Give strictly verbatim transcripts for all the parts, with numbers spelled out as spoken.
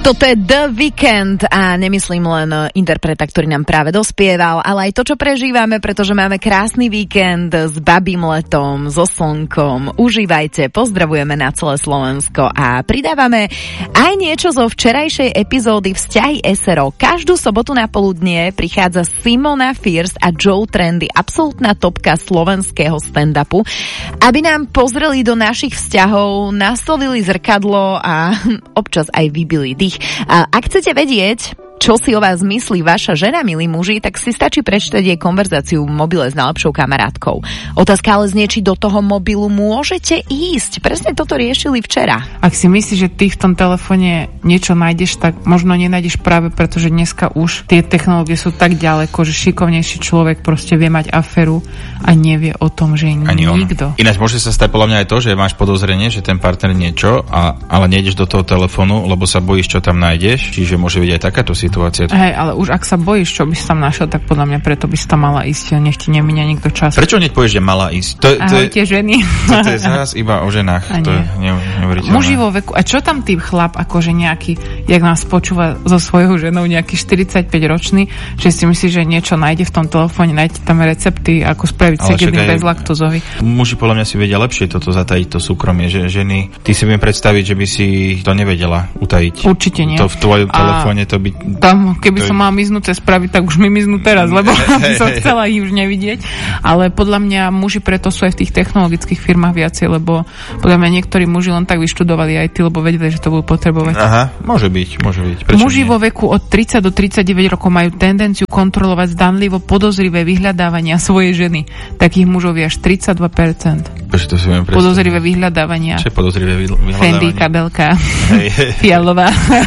Toto je The Weeknd a nemyslím len interpreta, ktorý nám práve dospieval, ale aj to, čo prežívame, pretože máme krásny víkend s babím letom, so slnkom. Užívajte, pozdravujeme na celé Slovensko a pridávame aj niečo zo včerajšej epizódy Vzťahy es er o. Každú sobotu na poludnie prichádza Simona Fierce a Joe Trendy, absolútna topka slovenského stand-upu, aby nám pozreli do našich vzťahov, nastavili zrkadlo a občas aj vybili dých. A ak chcete vedieť, čo si o vás myslí vaša žena, milí muži, tak si stačí prečítať jej konverzáciu v mobile s najlepšou kamarátkou. Otázka ale znie, či do toho mobilu môžete ísť. Presne toto riešili včera. Ak si myslíš, že ty v tom telefóne niečo nájdeš, tak možno nenájdeš práve preto, že dneska už tie technológie sú tak ďaleko, že šikovnejší človek proste vie mať aferu a nevie o tom, že ani nikto. On. Ináč môže sa stať podľa mňa aj to, že máš podozrenie, že ten partner niečo, a, ale nejdeš do toho telefónu, lebo sa bojíš, čo tam nájdeš. Čiže môže byť aj takáto situácia. Hej, ale už ak sa bojíš, čo by si tam našiel, tak podľa mňa preto by si tam mala ísť, nech ti nemíňa nikto čas. Prečo hneď povieš, že mala ísť? To, to Ahoj, tie ženy. To, to je zás iba o ženách. To je neuveriteľné. Muži vo veku. A čo tam tým chlap, akože nejaký, jak nás počúva so svojou ženou, nejaký štyridsaťpäť ročný, že si myslí, že niečo nájde v tom telefóne, nájde tam recepty, ako spraviť cegedín bezlaktozový. Muži podľa mňa si vedia lepšie toto zatajiť, to súkromie, že ženy, ty si viem predstaviť, že by si to nevedela utajiť. Určite nie. To v tvojom telefóne to by... Tam, keby to som mala miznuté spraviť, tak už mi miznú teraz, lebo by som chcela ich už nevidieť. Ale podľa mňa muži preto sú aj v tých technologických firmách viacej, lebo podľa mňa niektorí muži len tak vyštudovali aj ty, lebo vedeli, že to budú potrebovať. Aha, môže byť, môže byť. Prečo muži nie? vo veku od tridsať do tridsaťdeväť rokov majú tendenciu kontrolovať zdanlivo podozrivé vyhľadávania svojej ženy. Takých mužov je až tridsaťdva percent. Prečo to si viem predstaviť? Podozrivé vyhľadávania. Čo je podozrivé vyhľadávanie? Fendi, kabelka, hey, hey. Fialová.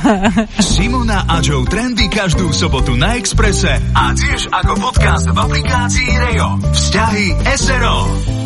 Simona a Joe Trendy každú sobotu na Expresse a tiež ako podcast v aplikácii Rejo. Vzťahy es er o.